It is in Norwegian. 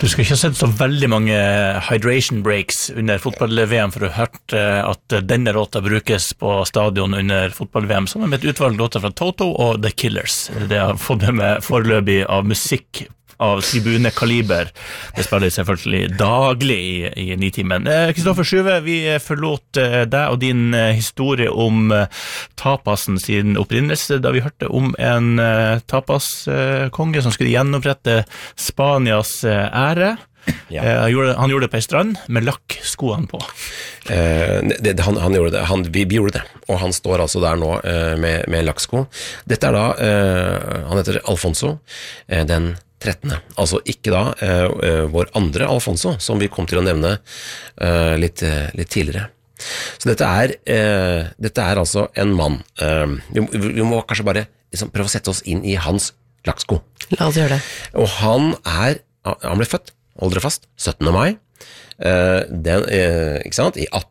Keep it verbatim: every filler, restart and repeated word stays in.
Du skal ikke ha sett så veldig mange hydration breaks under fotball-V M for å ha hørt at denne låta brukes på stadion under fotball-V M, sammen med et utvalg låter fra Toto og The Killers. Det har fått med foreløpig av musikk av tribunekaliber. Det spiller selvfølgelig daglig i, i nitimen. Kristoffer Sjuve, vi forlot deg og din historie om tapasen sin opprinnelse, da vi hørte om en tapaskonge som skulle gjenopprette Spanias ære. Ja. Han, gjorde, han gjorde det på en strand med lakkskoene på. Eh, det, han, han gjorde det, han, vi gjorde det, og han står altså der nå eh, med, med lakksko. Dette er da, eh, han heter Alfonso, eh, den trettende, altså ikke da eh, vår andre Alfonso, som vi kom til å nevne eh, litt, litt tidligere. Så dette er, eh, dette er altså en mann, eh, vi, vi må kanskje bare liksom, prøve å sette oss inn i hans lakksko. La oss gjøre det. Og han er, han ble født, hold dere fast, syttende mai, uh, den, uh, ikke sant, i atten